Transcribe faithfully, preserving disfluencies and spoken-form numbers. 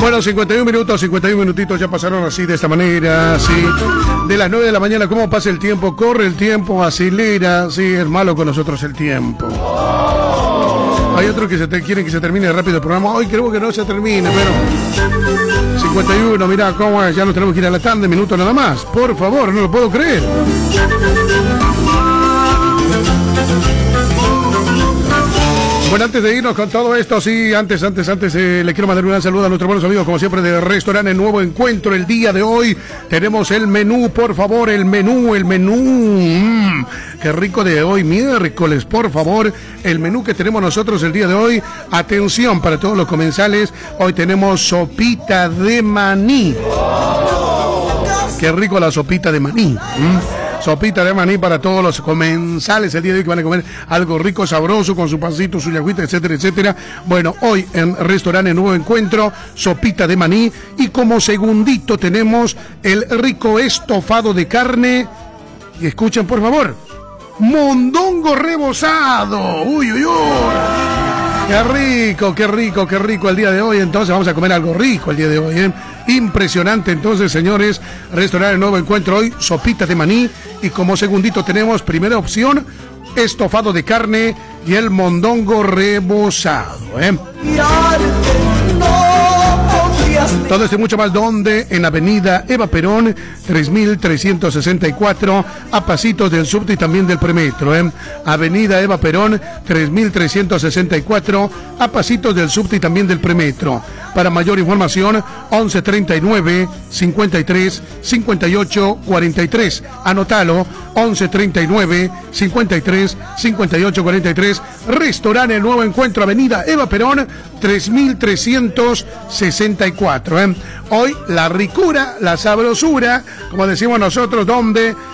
Bueno, cincuenta y un minutos, cincuenta y un minutitos ya pasaron así, de esta manera, sí. De las nueve de la mañana, ¿cómo pasa el tiempo? Corre el tiempo, acelera, sí, es malo con nosotros el tiempo. Hay otros que se te, quieren que se termine rápido el programa. Hoy creo que no se termine, pero... cincuenta y uno, mirá cómo es, ya nos tenemos que ir a la tanda, minutos nada más. Por favor, no lo puedo creer. Bueno, antes de irnos con todo esto, sí, antes, antes, antes, eh, le quiero mandar un gran saludo a nuestros buenos amigos, como siempre, de Restaurante Nuevo Encuentro. El día de hoy tenemos el menú, por favor, el menú, el menú. Mmm, qué rico de hoy, miércoles, por favor, el menú que tenemos nosotros el día de hoy. Atención para todos los comensales, hoy tenemos sopita de maní. Qué rico la sopita de maní. ¿Mm? Sopita de maní para todos los comensales el día de hoy que van a comer algo rico, sabroso, con su pancito, su yagüita, etcétera, etcétera. Bueno, hoy en Restaurante Nuevo Encuentro, sopita de maní. Y como segundito tenemos el rico estofado de carne. Y escuchen, por favor, mondongo rebozado. Uy, uy, uy. Qué rico, qué rico, qué rico el día de hoy. Entonces vamos a comer algo rico el día de hoy, ¿eh? Impresionante. Entonces, señores, Restaurante Nuevo Encuentro hoy, sopita de maní. Y como segundito tenemos, primera opción, estofado de carne y el mondongo rebozado, ¿eh? Todo esto y mucho más, donde en Avenida Eva Perón, tres mil trescientos sesenta y cuatro, a pasitos del subte y también del premetro, ¿eh? Avenida Eva Perón, tres mil trescientos sesenta y cuatro, a pasitos del subte y también del premetro. Para mayor información, once treinta y nueve, cincuenta y tres, cincuenta y ocho, cuarenta y tres. Anótalo, once treinta y nueve, cincuenta y tres, cincuenta y ocho, cuarenta y tres. Restaurante Nuevo Encuentro, Avenida Eva Perón, tres mil trescientos sesenta y cuatro. ¿eh? Hoy la ricura, la sabrosura, como decimos nosotros, donde